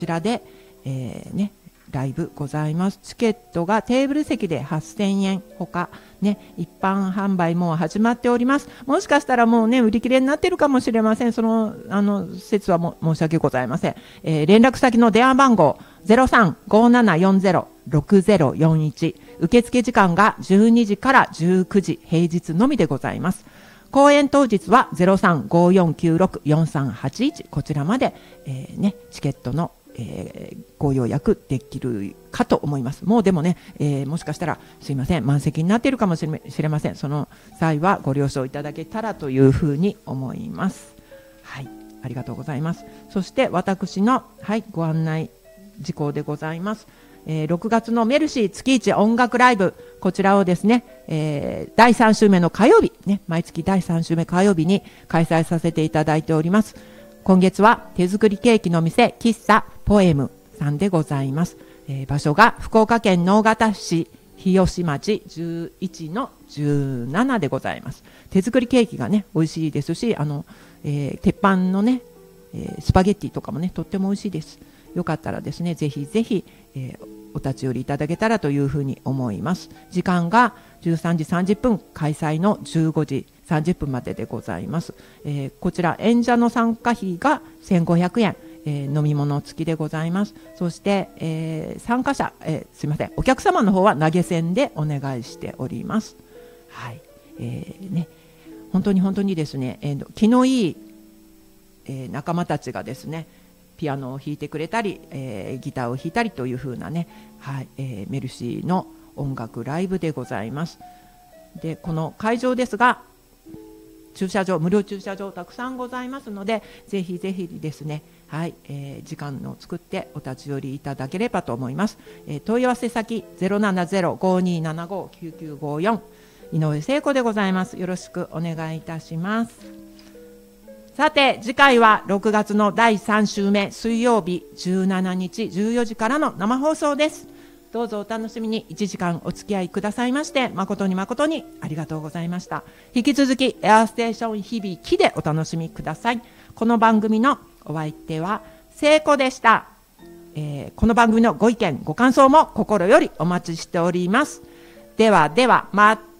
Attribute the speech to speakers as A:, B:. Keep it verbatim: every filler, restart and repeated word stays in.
A: ちらで、えーね、ライブございます。チケットがテーブル席ではっせんえんほか、ね、一般販売も始まっております。もしかしたらもうね売り切れになっているかもしれません。そのあの説はも申し訳ございません。えー、連絡先の電話番号 ゼロさん ごーななよんゼロ ろくゼロよんいち、受付時間がじゅうにじからじゅうくじ、平日のみでございます。公演当日は ゼロさん ごーよんきゅうろく よんさんはちいち、こちらまで、えーね、チケットの、えー、ご予約できるかと思います。もうでもね、えー、もしかしたらすいません満席になっているかもしれません。その際はご了承いただけたらというふうに思います。はい、ありがとうございます。そして私の、はい、ご案内事項でございます。えー、ろくがつのメルシー月一音楽ライブ、こちらをですね、えー、だいさん週目の火曜日、ね、毎月だいさん週目火曜日に開催させていただいております。今月は手作りケーキの店喫茶ポエムさんでございます。えー、場所が福岡県直方市日吉町じゅういちのじゅうななでございます。手作りケーキがね美味しいですし、あの、えー、鉄板のね、えー、スパゲッティとかもねとっても美味しいです。よかったらですねぜひぜひ、えー、お立ち寄りいただけたらというふうに思います。時間がじゅうさんじさんじゅっぷん、開催のじゅうごじさんじゅっぷんまででございます。えー、こちら演者の参加費がせんごひゃくえん、えー、飲み物付きでございます。そして、えー、参加者、えー、すいませんお客様の方は投げ銭でお願いしております。はい、えーね、本当に本当にですね、えー、気のいい、えー、仲間たちがですねピアノを弾いてくれたり、えー、ギターを弾いたりという風なね、はい、えー、メルシーの音楽ライブでございます。でこの会場ですが駐車場無料駐車場たくさんございますのでぜひぜひですね、はい、えー、時間を作ってお立ち寄りいただければと思います。えー、問い合わせ先 ゼロななゼロ ごーにーななご きゅうきゅうごよん 井上聖子でございます。よろしくお願いいたします。さて次回はろくがつのだいさん週目水曜日じゅうしちにちじゅうよじからの生放送です。どうぞお楽しみに。いちじかんお付き合いくださいまして誠に誠にありがとうございました。引き続きエアステーション響きでお楽しみください。この番組のお相手は聖子でした。えー、この番組のご意見ご感想も心よりお待ちしております。ではではまた